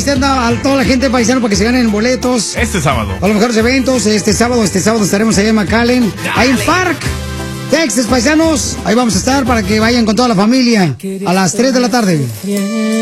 visitando a toda la gente paisano para que se ganen boletos. Este sábado. A los mejores eventos. Este sábado estaremos allá en McAllen. Ahí en Park, Texas, paisanos. Ahí vamos a estar para que vayan con toda la familia a las 3 de la tarde.